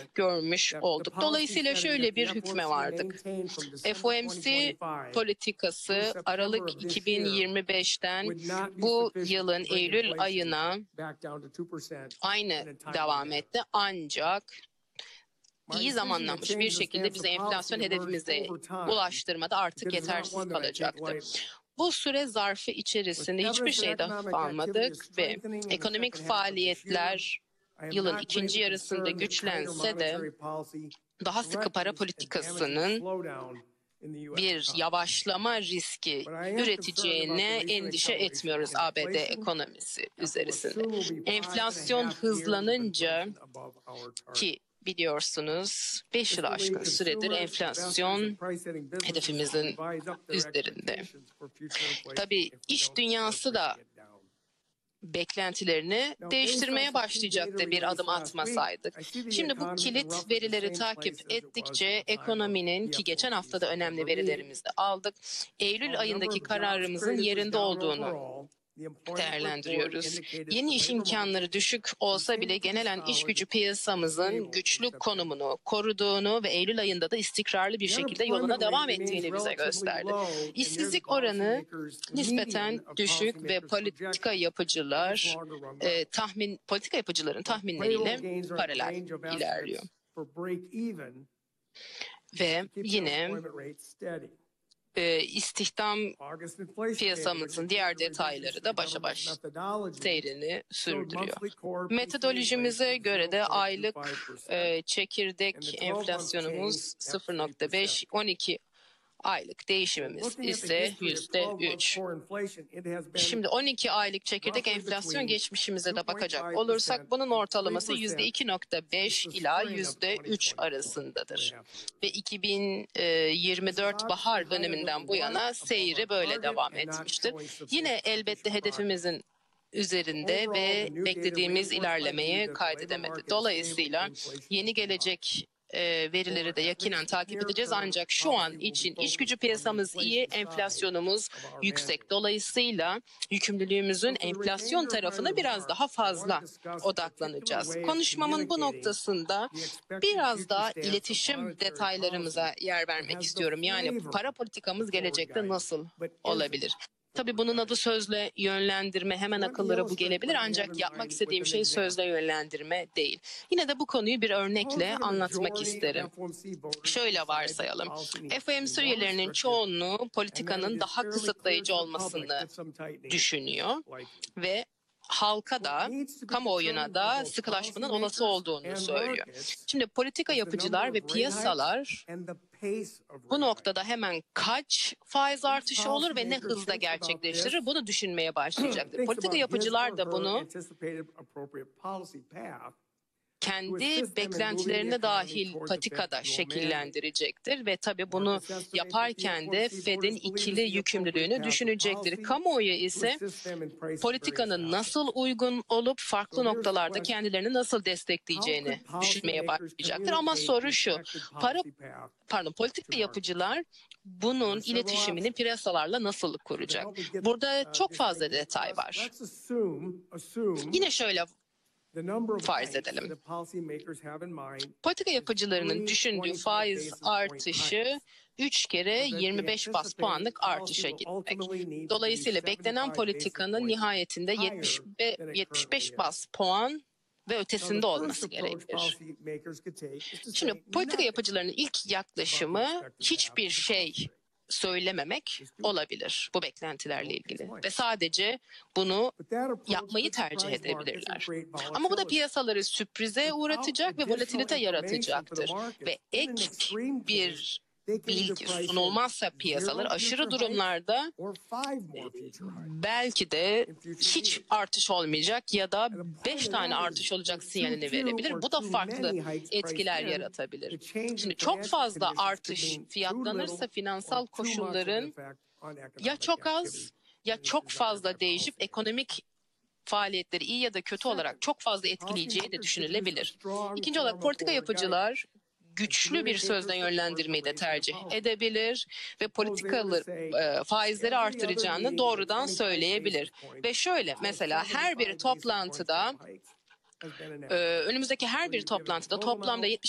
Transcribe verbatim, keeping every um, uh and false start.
görmüş olduk. Dolayısıyla şöyle bir hükme vardık. F O M C politikası Aralık iki bin yirmi beşten bu yılın Eylül ayına aynı devam etti. Ancak iyi zamanlanmış bir şekilde bize enflasyon hedefimize ulaştırmada artık yetersiz kalacaktı. Bu süre zarfı içerisinde hiçbir şeyden hafif almadık ve ekonomik faaliyetler yılın ikinci yarısında güçlense de daha sıkı para politikasının bir yavaşlama riski üreteceğine endişe etmiyoruz A B D ekonomisi üzerinde. Enflasyon hızlanınca ki biliyorsunuz beş yıl aşkın süredir enflasyon hedefimizin üzerinde. Tabii iş dünyası da beklentilerini değiştirmeye başlayacaktı bir adım atmasaydık. Şimdi bu kilit verileri takip ettikçe ekonominin, ki geçen hafta da önemli verilerimizi de aldık, Eylül ayındaki kararımızın yerinde olduğunu değerlendiriyoruz. Yeni iş imkanları düşük olsa bile genelen iş gücü piyasamızın güçlü konumunu koruduğunu ve Eylül ayında da istikrarlı bir şekilde yoluna devam ettiğini bize gösterdi. İşsizlik oranı nispeten düşük ve politika yapıcılar e, tahmin politika yapıcıların tahminleriyle paralel ilerliyor. Ve yine E, istihdam piyasamızın diğer detayları da başa baş seyrini sürdürüyor. Metodolojimize göre de aylık e, çekirdek enflasyonumuz sıfır nokta beş, on iki aylık değişimimiz ise yüzde üç. Şimdi on iki aylık çekirdek enflasyon geçmişimize de bakacak olursak bunun ortalaması yüzde iki nokta beş ila yüzde üç arasındadır. Ve iki bin yirmi dört bahar döneminden bu yana seyri böyle devam etmiştir. Yine elbette hedefimizin üzerinde ve beklediğimiz ilerlemeyi kaydedemedi. Dolayısıyla yeni gelecek E, verileri de yakinen takip edeceğiz. Ancak şu an için iş gücü piyasamız iyi, enflasyonumuz yüksek. Dolayısıyla yükümlülüğümüzün enflasyon tarafına biraz daha fazla odaklanacağız. Konuşmamın bu noktasında biraz daha iletişim detaylarımıza yer vermek istiyorum. Yani para politikamız gelecekte nasıl olabilir? Tabii bunun adı sözle yönlendirme, hemen akıllara bu gelebilir ancak yapmak istediğim şey sözle yönlendirme değil. Yine de bu konuyu bir örnekle anlatmak isterim. Şöyle varsayalım. F O M C üyelerinin çoğunluğu politikanın daha kısıtlayıcı olmasını düşünüyor ve halka da, kamuoyuna da sıkılaşmanın olası olduğunu söylüyor. Şimdi politika yapıcılar ve piyasalar bu noktada hemen kaç faiz artışı olur ve ne hızla gerçekleştirir bunu düşünmeye başlayacaktır. Politika yapıcılar da bunu kendi beklentilerine dahil patikada şekillendirecektir ve tabii bunu yaparken de Fed'in ikili yükümlülüğünü düşünecektir. Kamuoyu ise politikanın nasıl uygun olup farklı noktalarda kendilerini nasıl destekleyeceğini düşünmeye başlayacaktır. Ama soru şu, para pardon politika yapıcılar bunun iletişimini piyasalarla nasıl kuracak? Burada çok fazla detay var. Yine şöyle farz edelim. Politika yapıcılarının düşündüğü faiz artışı üç kere yirmi beş bas puanlık artışa gitmek. Dolayısıyla beklenen politikanın nihayetinde yetmiş beş bas puan ve ötesinde olması gerekir. Şimdi politika yapıcılarının ilk yaklaşımı hiçbir şey söylememek olabilir bu beklentilerle ilgili ve sadece bunu yapmayı tercih edebilirler. Ama bu da piyasaları sürprize uğratacak ve volatilite yaratacaktır ve ek bir bilgi sunulmazsa piyasalar aşırı durumlarda belki de hiç artış olmayacak ya da beş tane artış olacak sinyalini verebilir. Bu da farklı etkiler yaratabilir. Şimdi çok fazla artış fiyatlanırsa finansal koşulların ya çok az ya çok fazla değişip ekonomik faaliyetleri iyi ya da kötü olarak çok fazla etkileyeceği de düşünülebilir. İkinci olarak politika yapıcılar güçlü bir sözle yönlendirmeyi de tercih edebilir ve politikalı e, faizleri artıracağını doğrudan söyleyebilir. Ve şöyle mesela her bir toplantıda e, önümüzdeki her bir toplantıda toplamda